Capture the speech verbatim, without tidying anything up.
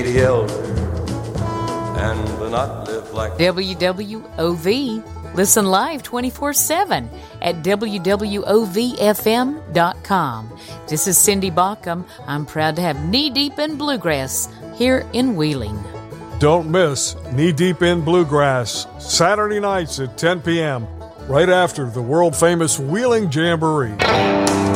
The elder and the not live like W W O V. Listen live twenty-four seven at W W O V F M dot com. This is Cindy Baucom. I'm proud to have Knee Deep in Bluegrass here in Wheeling. Don't miss Knee Deep in Bluegrass, Saturday nights at ten p.m., right after the world-famous Wheeling Jamboree.